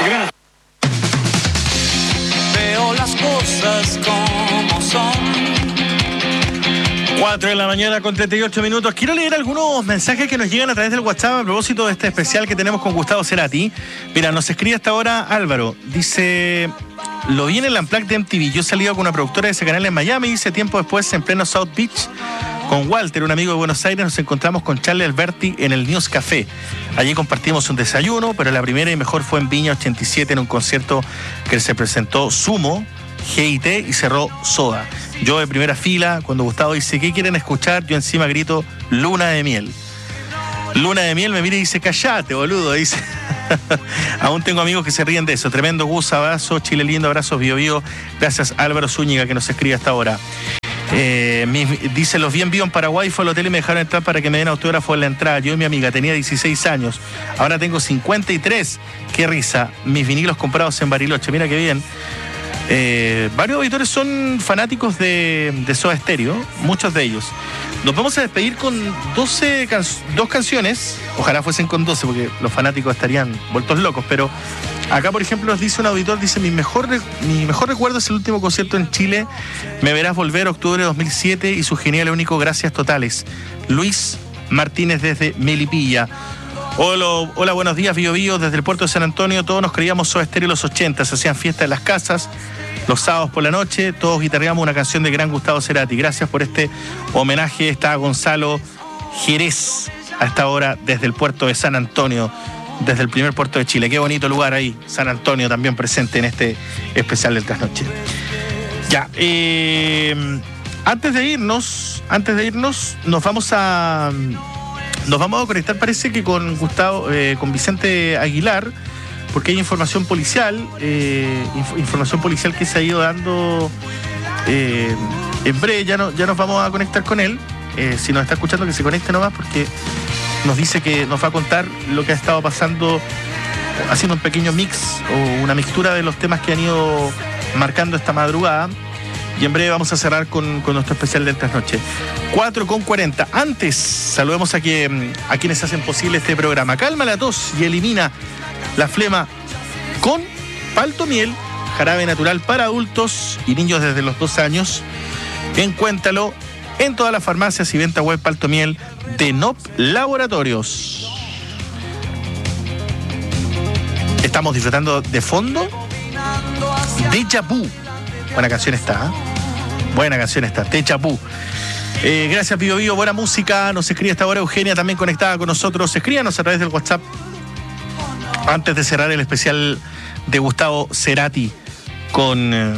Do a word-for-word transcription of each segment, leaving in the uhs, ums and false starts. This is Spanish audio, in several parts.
Gracias. Veo las cosas como son. cuatro de la mañana con treinta y ocho minutos. Quiero leer algunos mensajes que nos llegan a través del WhatsApp a propósito de este especial que tenemos con Gustavo Cerati. Mira, nos escribe hasta ahora Álvaro. Dice, lo vi en el Unplugged de M T V. Yo salí con una productora de ese canal en Miami y hice tiempo después en pleno South Beach con Walter, un amigo de Buenos Aires. Nos encontramos con Charlie Alberti en el News Café. Allí compartimos un desayuno, pero la primera y mejor fue en Viña ochenta y siete en un concierto que se presentó Sumo, G I T y cerró Soda. Yo de primera fila, cuando Gustavo dice, ¿qué quieren escuchar? Yo encima grito, Luna de Miel. Luna de Miel me mira y dice, callate, boludo, dice. Aún tengo amigos que se ríen de eso. Tremendo Gus, abrazo, Chile lindo, abrazos, Bio Bio. Gracias Álvaro Zúñiga que nos escribe hasta ahora. Eh, mis, dice, los vi en vivo en Paraguay, fue al hotel y me dejaron entrar para que me den autógrafo en la entrada. Yo y mi amiga, tenía dieciséis años, ahora tengo cincuenta y tres. Qué risa, mis vinilos comprados en Bariloche, mira qué bien. Eh, varios auditores son fanáticos de, de Soda Stereo, muchos de ellos. Nos vamos a despedir con doce can- dos canciones, ojalá fuesen con doce porque los fanáticos estarían vueltos locos, pero acá por ejemplo nos dice un auditor, dice, mi mejor, re- mi mejor recuerdo es el último concierto en Chile, Me Verás Volver, octubre de dos mil siete, y su genial y único Gracias Totales. Luis Martínez desde Melipilla. Hola, hola, buenos días, Bio Bio, desde el puerto de San Antonio. Todos nos creíamos Soda Stereo en los ochenta, se hacían fiestas en las casas, los sábados por la noche, todos guitarreamos una canción de gran Gustavo Cerati. Gracias por este homenaje. Está Gonzalo Jerez a esta hora desde el puerto de San Antonio, desde el primer puerto de Chile. Qué bonito lugar ahí, San Antonio también presente en este especial del Trasnoche. Ya, eh, antes de irnos, antes de irnos, nos vamos a... Nos vamos a conectar, parece que con Gustavo, eh, con Vicente Aguilar, porque hay información policial, eh, inf- información policial que se ha ido dando eh, en breve. Ya, no, ya nos vamos a conectar con él. Eh, si nos está escuchando, que se conecte nomás, porque nos dice que nos va a contar lo que ha estado pasando, haciendo un pequeño mix o una mixtura de los temas que han ido marcando esta madrugada. Y en breve vamos a cerrar con, con nuestro especial del Trasnoche. cuatro con cuarenta. Antes, saludemos a, que, a quienes hacen posible este programa. Calma la tos y elimina la flema con Palto Miel, jarabe natural para adultos y niños desde los dos años. Encuéntralo en todas las farmacias y venta web Palto Miel de N O P Laboratorios. Estamos disfrutando de fondo Deja Vu. Buena canción está, ¿eh? Buena canción está, Deja Vu. Eh, gracias, Bio Bio, buena música. Nos escribe esta hora Eugenia, también conectada con nosotros. Escríbanos a través del WhatsApp antes de cerrar el especial de Gustavo Cerati con, eh,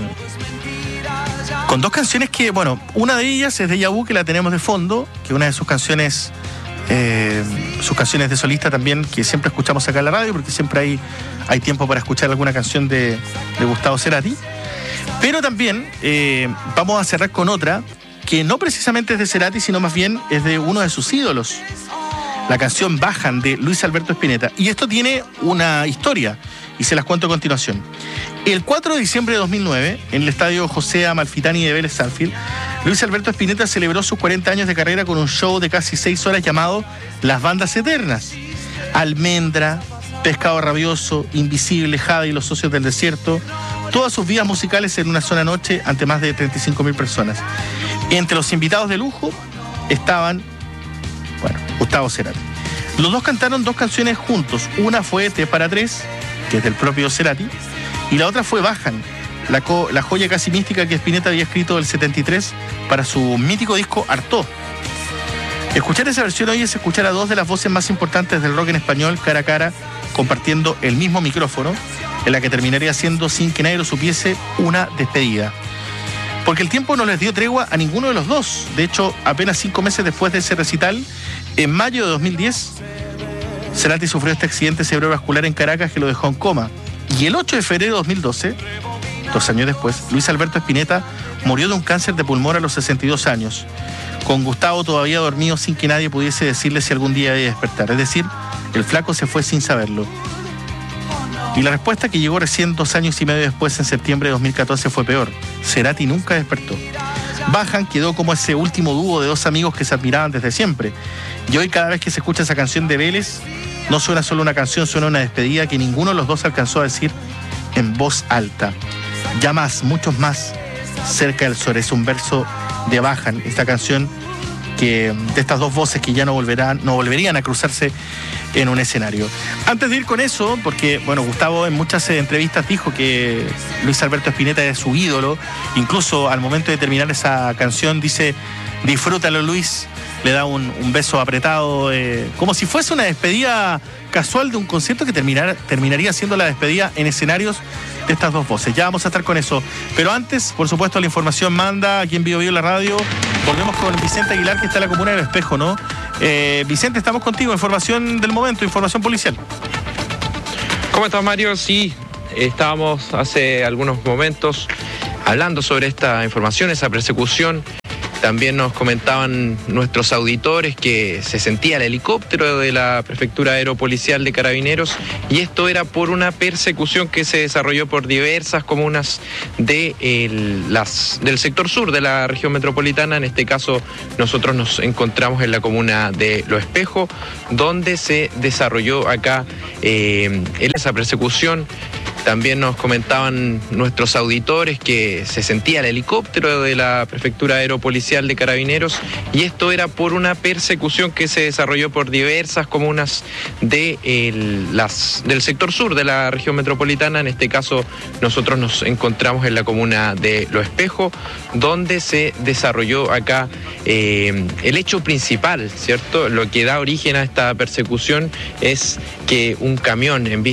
con dos canciones que, bueno, una de ellas es Deja Vu, que la tenemos de fondo, que una de sus canciones, eh, sus canciones de solista también, que siempre escuchamos acá en la radio, porque siempre hay, hay tiempo para escuchar alguna canción de, de Gustavo Cerati. Pero también eh, vamos a cerrar con otra que no precisamente es de Cerati, sino más bien es de uno de sus ídolos. La canción Bajan, de Luis Alberto Spinetta. Y esto tiene una historia, y se las cuento a continuación. El cuatro de diciembre de dos mil nueve, en el estadio José Amalfitani de Vélez Sarsfield, Luis Alberto Spinetta celebró sus cuarenta años de carrera con un show de casi seis horas llamado Las Bandas Eternas. Almendra, Pescado Rabioso, Invisible, Jade y Los Socios del Desierto, todas sus vidas musicales en una sola noche ante más de treinta y cinco mil personas. Entre los invitados de lujo estaban, bueno, Gustavo Cerati. Los dos cantaron dos canciones juntos. Una fue T para Tres, que es del propio Cerati, y la otra fue Bajan, la, co- la joya casi mística que Spinetta había escrito del setenta y tres para su mítico disco Artaud. Escuchar esa versión hoy es escuchar a dos de las voces más importantes del rock en español cara a cara, compartiendo el mismo micrófono, en la que terminaría siendo, sin que nadie lo supiese, una despedida. Porque el tiempo no les dio tregua a ninguno de los dos. De hecho, apenas cinco meses después de ese recital, en mayo de dos mil diez, Cerati sufrió este accidente cerebrovascular en Caracas que lo dejó en coma. Y el ocho de febrero de dos mil doce, dos años después, Luis Alberto Spinetta murió de un cáncer de pulmón a los sesenta y dos años, con Gustavo todavía dormido sin que nadie pudiese decirle si algún día iba a despertar. Es decir, el flaco se fue sin saberlo. Y la respuesta, que llegó recién dos años y medio después, en septiembre de dos mil catorce, fue peor. Cerati nunca despertó. Bajan quedó como ese último dúo de dos amigos que se admiraban desde siempre. Y hoy, cada vez que se escucha esa canción de Vélez, No suena solo una canción, suena una despedida que ninguno de los dos alcanzó a decir en voz alta. Ya más, muchos más, cerca del sol. Es un verso de Bajan, esta canción que de estas dos voces que ya no volverán, no volverían a cruzarse en un escenario. Antes de ir con eso, porque bueno, Gustavo en muchas entrevistas dijo que Luis Alberto Spinetta es su ídolo, incluso al momento de terminar esa canción dice: disfrútalo, Luis, le da un, un beso apretado, eh, como si fuese una despedida casual de un concierto que terminar, terminaría siendo la despedida en escenarios de estas dos voces. Ya vamos a estar con eso. Pero antes, por supuesto, la información manda aquí en Bio Bio la radio. Volvemos con Vicente Aguilar, que está en la comuna del Espejo, ¿no? Eh, Vicente, estamos contigo. Información del momento, información policial. ¿Cómo estás, Mario? Sí, estábamos hace algunos momentos hablando sobre esta información, esa persecución. También nos comentaban nuestros auditores que se sentía el helicóptero de la Prefectura Aeropolicial de Carabineros, y esto era por una persecución que se desarrolló por diversas comunas de el, las, del sector sur de la región metropolitana. En este caso nosotros nos encontramos en la comuna de Lo Espejo, donde se desarrolló acá eh, esa persecución. También nos comentaban nuestros auditores que se sentía el helicóptero de la Prefectura Aeropolicial de Carabineros, y esto era por una persecución que se desarrolló por diversas comunas de el, las, del sector sur de la región metropolitana. En este caso nosotros nos encontramos en la comuna de Lo Espejo, donde se desarrolló acá eh, el hecho principal, ¿cierto? Lo que da origen a esta persecución es que un camión en vista